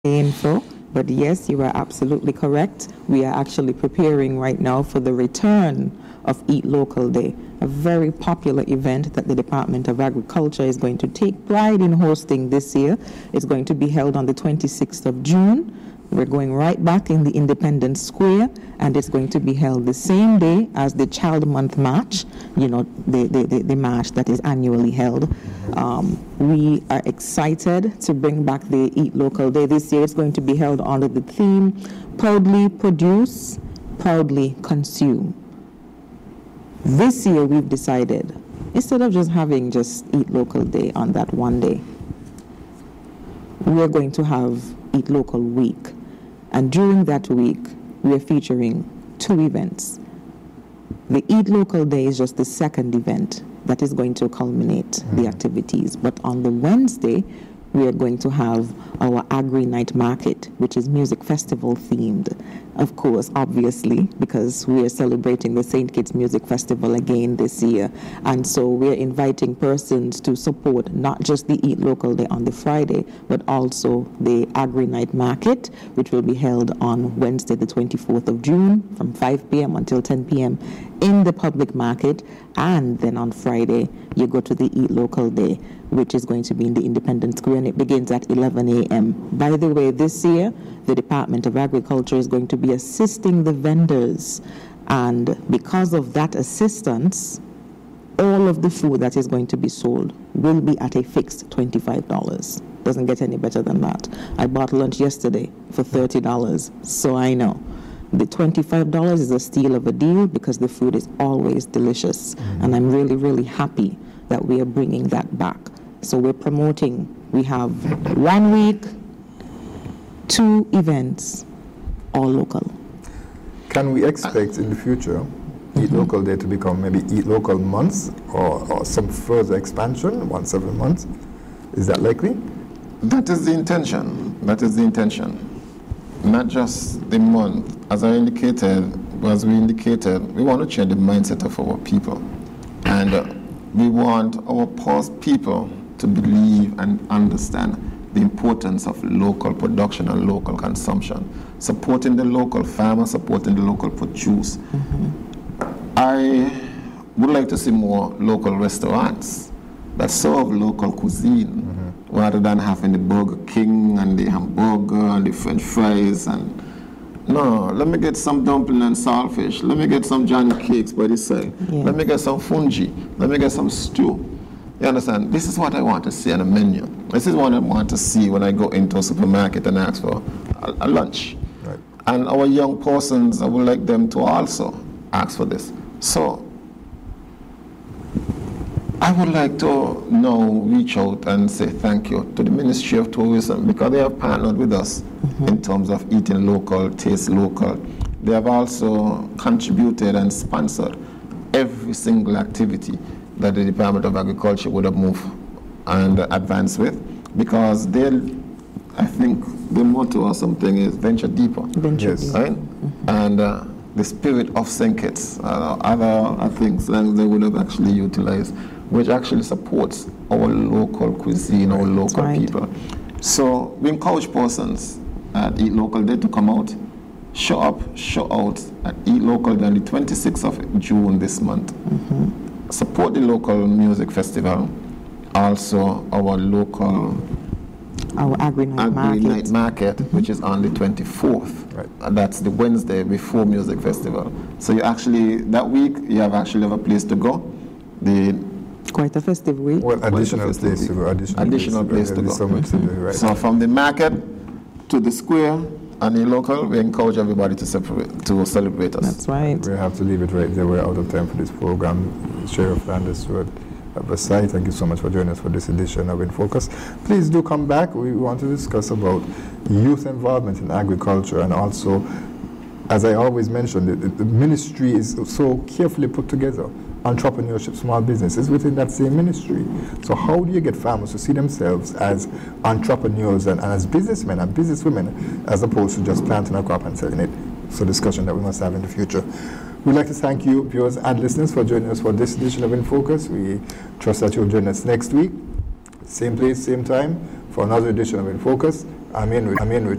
info. But yes, you are absolutely correct. We are actually preparing right now for the return of Eat Local Day, a very popular event that the Department of Agriculture is going to take pride in hosting this year. It's going to be held on the 26th of June. We're going right back in the Independence Square, and it's going to be held the same day as the Child Month March, the march that is annually held. We are excited to bring back the Eat Local Day. This year it's going to be held under the theme, Proudly Produce, Proudly Consume. This year we've decided, instead of just having just Eat Local Day on that one day, we're going to have Eat Local Week. And during that week, we are featuring 2 events. The Eat Local Day is just the second event that is going to culminate the activities. But on the Wednesday, we are going to have our Agri Night Market, which is music festival themed. Of course, obviously, because we are celebrating the St. Kitts Music Festival again this year. And so we're inviting persons to support not just the Eat Local Day on the Friday, but also the Agri Night Market, which will be held on Wednesday, the 24th of June, from 5 p.m. until 10 p.m. in the public market. And then on Friday, you go to the Eat Local Day, which is going to be in the Independence Square, and it begins at 11 a.m. By the way, this year, the Department of Agriculture is going to be assisting the vendors. And because of that assistance, all of the food that is going to be sold will be at a fixed $25. Doesn't get any better than that. I bought lunch yesterday for $30, so I know. The $25 is a steal of a deal because the food is always delicious. And I'm really, really happy that we are bringing that back. So we're promoting, we have 1 week, 2 events, all local. Can we expect in the future Eat Local Day to become maybe Eat Local Months or some further expansion once every month? Is that likely? That is the intention. That is the intention. Not just the month. As we indicated, we want to change the mindset of our people. And we want our people to believe and understand the importance of local production and local consumption, supporting the local farmer, supporting the local produce. I would like to see more local restaurants that serve local cuisine rather than having the Burger King and the hamburger and the French fries. And no, let me get some dumpling and saltfish. Let me get some Johnny cakes by the side. Let me get some fungi. Let me get some stew. You understand? This is what I want to see on a menu. This is what I want to see when I go into a supermarket and ask for a lunch. Right. And our young persons, I would like them to also ask for this. So I would like to now reach out and say thank you to the Ministry of Tourism because they have partnered with us in terms of eating local, taste local. They have also contributed and sponsored every single activity that the Department of Agriculture would have moved and advanced with, because I think the motto or something is venture deeper. Right? And the spirit of St. Kitts, other things that they would have actually utilized, which actually supports our local cuisine, our local people. So we encourage persons at Eat Local Day to come out, show up, show out at Eat Local Day on the 26th of June this month. Support the local music festival, also our Agri Night Market, which is on the 24th. Right. That's the Wednesday before music festival. So you actually, that week, you have a place to go. Quite a festive week. Well, additional place to go. Additional place to go. So much to do, right. So from the market to the square and the local, we encourage everybody to celebrate us. That's right. We have to leave it right there. We're out of time for this program. Sheriff Landis Stewart, Versailles, thank you so much for joining us for this edition of In Focus. Please do come back. We want to discuss about youth involvement in agriculture, and also, as I always mention, the ministry is so carefully put together. Entrepreneurship, small businesses within that same ministry. So how do you get farmers to see themselves as entrepreneurs and as businessmen and businesswomen, as opposed to just planting a crop and selling it? So discussion that we must have in the future. We'd like to thank you, viewers and listeners, for joining us for this edition of In Focus. We trust that you'll join us next week, same place, same time, for another edition of In Focus. I'm in with